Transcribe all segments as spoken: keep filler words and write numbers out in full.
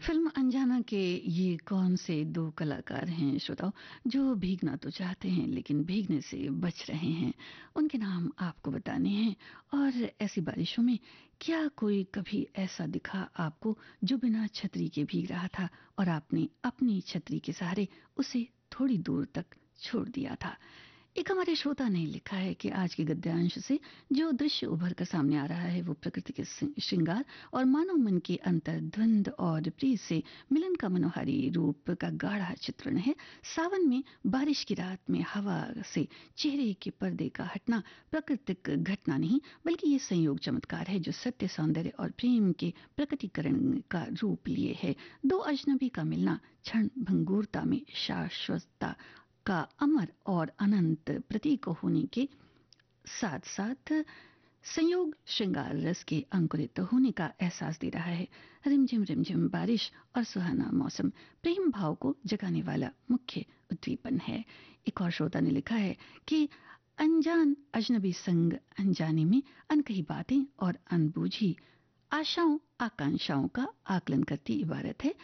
Film अनजाना के ये कौन से दो कलाकार हैं श्रोताओ, जो भीगना तो चाहते हैं लेकिन भीगने से बच रहे हैं? उनके नाम आपको बताने हैं। और ऐसी बारिशों में क्या कोई कभी ऐसा दिखा आपको जो बिना छतरी के भीग रहा था और आपने अपनी छतरी के सहारे उसे थोड़ी दूर तक छोड़ दिया था? एक हमारे श्रोता ने लिखा है कि आज के गद्यांश से जो दृश्य उभर कर सामने आ रहा है वो प्रकृति के श्रृंगार और मानव मन के अंतर द्वंद और प्रिय से मिलन का मनोहारी रूप का गाढ़ा चित्रण है। सावन में बारिश की रात में हवा से चेहरे के पर्दे का हटना प्राकृतिक घटना नहीं बल्कि ये संयोग चमत्कार है जो सत्य सौंदर्य और प्रेम के प्रकटीकरण का रूप लिए है। दो अजनबी का मिलना क्षण भंगुरता में शाश्वतता का अमर और अनंत प्रतीक होने के साथ साथ संयोग श्रृंगार रस के अंकुरित होने का एहसास दे रहा है। रिमझिम रिमझिम बारिश और सुहाना मौसम प्रेम भाव को जगाने वाला मुख्य उद्दीपन है। एक और श्रोता ने लिखा है कि अनजान अजनबी संग अनजाने में अनकही बातें और अनबूझी आशाओं आकांक्षाओं का आकलन करती इबारत है।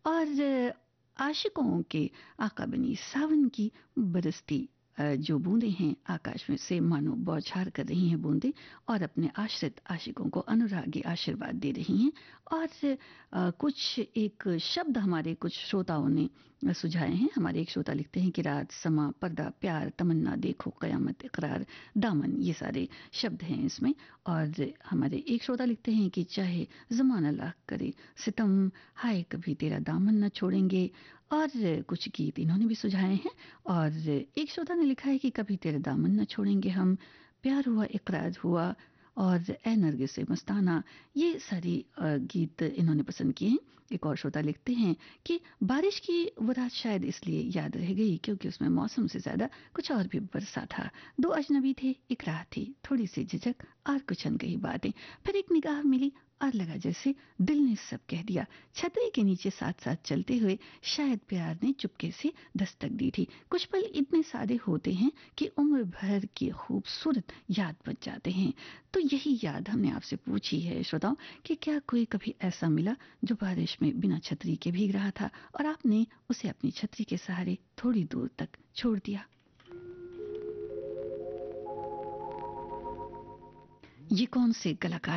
और आशिकों के आका बनी सावन की बरसती जो बूंदें हैं आकाश में से मानो बौछार कर रही हैं बूंदें और अपने आश्रित आशिकों को अनुरागी आशीर्वाद दे रही हैं। और आ, कुछ एक शब्द हमारे कुछ श्रोताओं ने सुझाए हैं। हमारे एक श्रोता लिखते हैं कि रात समा पर्दा प्यार तमन्ना देखो कयामत इकरार दामन, ये सारे शब्द हैं इसमें। और हमारे एक श्रोता लिखते हैं कि चाहे जमाना लाख करे सितम हाय कभी तेरा दामन न छोड़ेंगे। और कुछ गीत इन्होंने भी सुझाए हैं। और एक श्रोता ने लिखा है कि कभी तेरे दामन न छोड़ेंगे हम, प्यार हुआ इकरार हुआ और ए नरगिस से मस्ताना, ये सारी गीत इन्होंने पसंद किए हैं। एक और श्रोता लिखते हैं कि बारिश की वो रात शायद इसलिए याद रह गई क्योंकि उसमें मौसम से ज्यादा कुछ और भी बरसा था। दो अजनबी थे, एक राह थी, थोड़ी सी झिझक और कुछ अनकही बातें, फिर एक निगाह मिली और लगा जैसे दिल ने सब कह दिया। छतरी के नीचे साथ साथ चलते हुए शायद प्यार ने चुपके से दस्तक दी थी। कुछ पल इतने सादे होते हैं कि उम्र भर की खूबसूरत याद बन जाते हैं। तो यही याद हमने आपसे पूछी है श्रोताओं कि क्या कोई कभी ऐसा मिला जो बारिश में बिना छतरी के भीग रहा था और आपने उसे अपनी छतरी के सहारे थोड़ी दूर तक छोड़ दिया। ये कौन से कलाकार